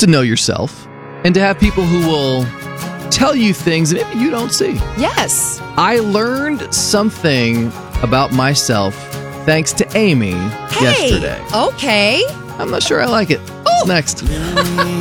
to know yourself and to have people who will tell you things that maybe you don't see. Yes. I learned something about myself thanks to Amy yesterday. Okay. I'm not sure I like it. Next.